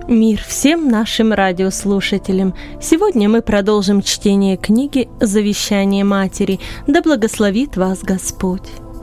Мир всем нашим радиослушателям! Сегодня мы продолжим чтение книги «Завещание матери». Да благословит вас Господь!